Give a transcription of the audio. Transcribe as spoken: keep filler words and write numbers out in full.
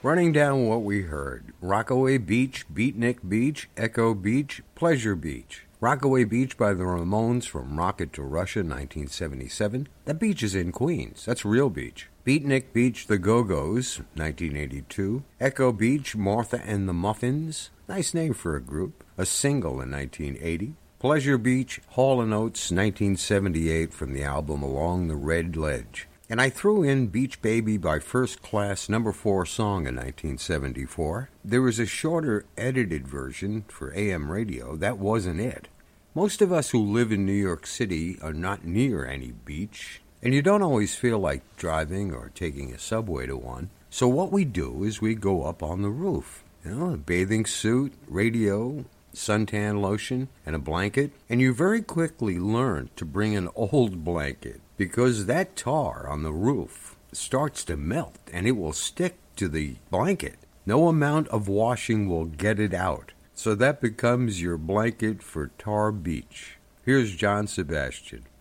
Running down what we heard: Rockaway Beach, Beatnik Beach, Echo Beach, Pleasure Beach. Rockaway Beach by the Ramones from Rocket to Russia, nineteen seventy-seven. That beach is in Queens. That's real beach. Beatnik Beach, The Go-Go's, nineteen eighty-two. Echo Beach, Martha and the Muffins. Nice name for a group. A single in nineteen eighty. Pleasure Beach, Hall and Oates, nineteen seventy-eight, from the album Along the Red Ledge. And I threw in Beach Baby by First Class, number four song in nineteen seventy-four. There was a shorter edited version for A M radio. That wasn't it. Most of us who live in New York City are not near any beach, and you don't always feel like driving or taking a subway to one. So what we do is we go up on the roof. You know, a bathing suit, radio, suntan lotion, and a blanket, and you very quickly learn to bring an old blanket, because that tar on the roof starts to melt, and it will stick to the blanket. No amount of washing will get it out. So that becomes your blanket for Tar Beach. Here's John Sebastian.